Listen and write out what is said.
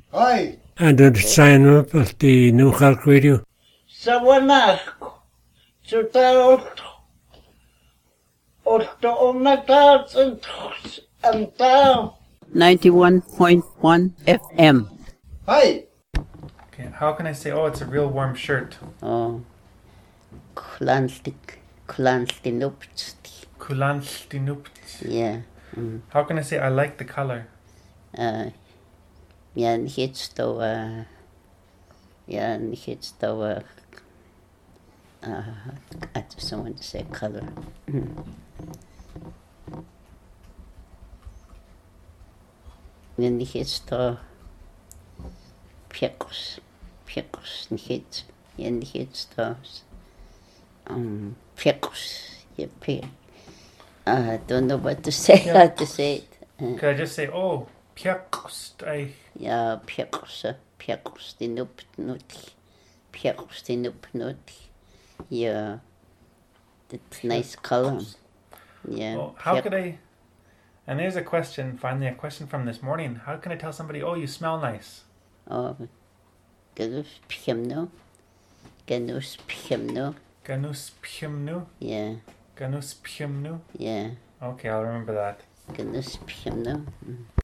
Hi. And then sign up at the New Cork Radio. Sawanako. Sutaut. Otto Omatats and down. 91.1 FM. Hi. Okay, how can I say, oh, it's a real warm shirt? Oh, Klanstinupt. Kulanstinupt. Yeah. How can I say, I like the color? Yan hits to I just don't want to say color. Yan hits to Pekos hits. Yan hits to Pekos. I don't know what to say. How to say it. Could I just say, oh, Pjekost? Ja, Pjekostinupt. Yeah, that's nice color. Yeah. Well, how could I... And there's a question, finally, a question from this morning. How can I tell somebody, oh, you smell nice? Oh, Ganus Pjemno. Ganus Pjemnu? Yeah. Ganus Pjemnu? Yeah. Okay, I'll remember that. Ganus Pjemno.